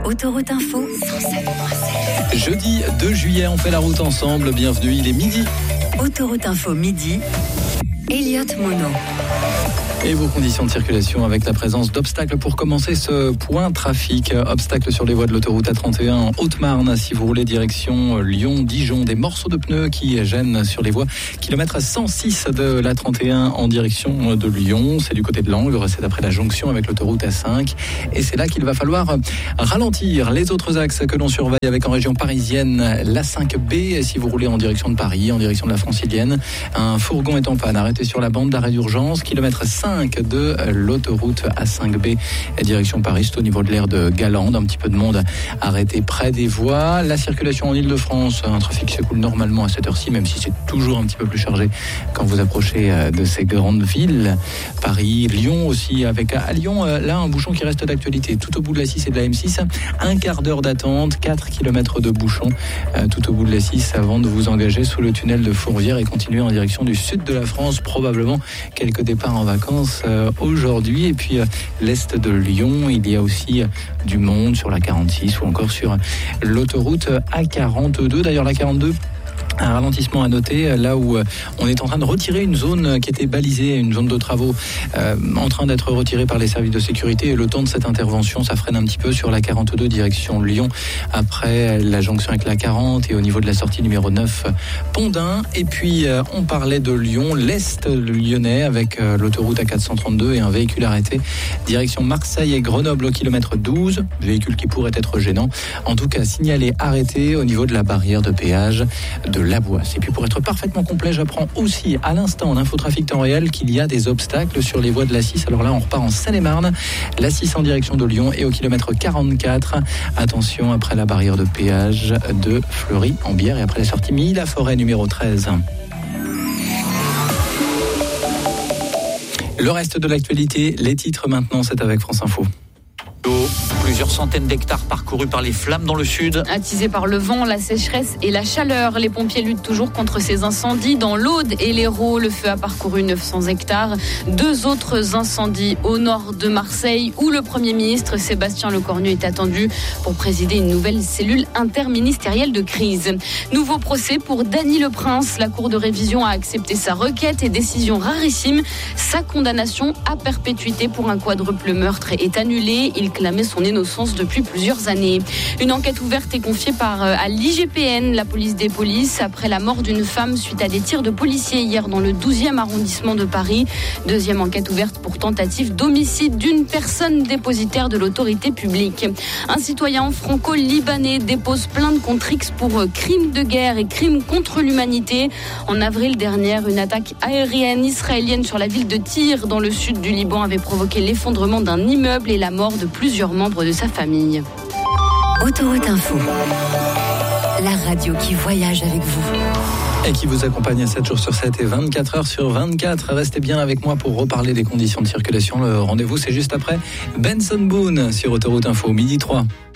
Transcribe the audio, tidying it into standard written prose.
Autoroute Info 107.7. Jeudi 2 juillet, on fait la route ensemble. Bienvenue, il est midi. Autoroute Info midi. Elliot Mono. Et vos conditions de circulation avec la présence d'obstacles pour commencer ce point trafic. Obstacles sur les voies de l'autoroute A31 en Haute-Marne. Si vous roulez direction Lyon-Dijon, des morceaux de pneus qui gênent sur les voies. Kilomètre 106 de l'A31 en direction de Lyon. C'est du côté de l'Angre, c'est après la jonction avec l'autoroute A5. Et c'est là qu'il va falloir ralentir. Les autres axes que l'on surveille avec en région parisienne, l'A5B. Si vous roulez en direction de Paris, en direction de la Francilienne, un fourgon est en panne. Arrêté sur la bande d'arrêt d'urgence. Kilomètre 5 de l'autoroute A5B direction Paris, c'est au niveau de l'aire de Galande, un petit peu de monde arrêté près des voies. La circulation en Ile-de-France, un trafic s'écoule normalement à cette heure-ci, même si c'est toujours un petit peu plus chargé quand vous approchez de ces grandes villes. Paris, Lyon aussi, avec à Lyon, là un bouchon qui reste d'actualité, tout au bout de la 6 et de la M6, un quart d'heure d'attente, 4 km de bouchon tout au bout de la 6 avant de vous engager sous le tunnel de Fourvière et continuer en direction du sud de la France, probablement quelques départs en vacances aujourd'hui. Et puis l'est de Lyon, il y a aussi du monde sur la 46 ou encore sur l'autoroute A42. D'ailleurs la 42, un ralentissement à noter là où on est en train de retirer une zone qui était balisée, une zone de travaux en train d'être retirée par les services de sécurité. Et le temps de cette intervention, ça freine un petit peu sur la 42 direction Lyon après la jonction avec la 40 et au niveau de la sortie numéro 9 Pont-d'Ain. Et puis on parlait de Lyon, l'est lyonnais avec l'autoroute A432 et un véhicule arrêté direction Marseille et Grenoble au kilomètre 12. Véhicule qui pourrait être gênant. En tout cas signalé arrêté au niveau de la barrière de péage de La Boisse. Et puis pour être parfaitement complet, j'apprends aussi à l'instant en infotrafic temps réel qu'il y a des obstacles sur les voies de la 6. Alors là, on repart en Seine-et-Marne, la 6 en direction de Lyon et au kilomètre 44. Attention après la barrière de péage de Fleury-en-Bière et après la sortie Milly-la-Forêt numéro 13. Le reste de l'actualité, les titres maintenant, c'est avec France Info. Plusieurs centaines d'hectares parcourus par les flammes dans le sud. Attisés par le vent, la sécheresse et la chaleur, les pompiers luttent toujours contre ces incendies. Dans l'Aude et l'Hérault, le feu a parcouru 900 hectares. 2 autres incendies au nord de Marseille, où le Premier ministre Sébastien Lecornu est attendu pour présider une nouvelle cellule interministérielle de crise. Nouveau procès pour Dany Le Prince. La Cour de révision a accepté sa requête et décision rarissime. Sa condamnation à perpétuité pour un quadruple meurtre est annulée. Il clamait son innocence depuis plusieurs années. Une enquête ouverte est confiée à l'IGPN, la police des polices, après la mort d'une femme suite à des tirs de policiers hier dans le 12e arrondissement de Paris. Deuxième enquête ouverte pour tentative d'homicide d'une personne dépositaire de l'autorité publique. Un citoyen franco-libanais dépose plainte contre X pour crimes de guerre et crimes contre l'humanité. En avril dernier, une attaque aérienne israélienne sur la ville de Tyr dans le sud du Liban avait provoqué l'effondrement d'un immeuble et la mort de plusieurs membres de sa famille. Autoroute Info, la radio qui voyage avec vous. Et qui vous accompagne 7 jours sur 7 et 24 heures sur 24. Restez bien avec moi pour reparler des conditions de circulation. Le rendez-vous, c'est juste après Benson Boone sur Autoroute Info, midi 3.